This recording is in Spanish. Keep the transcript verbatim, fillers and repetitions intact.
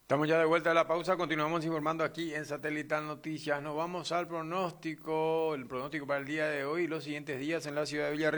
Estamos ya de vuelta de la pausa, continuamos informando aquí en Satelital Noticias. Nos vamos al pronóstico, el pronóstico para el día de hoy y los siguientes días en la ciudad de Villarrica.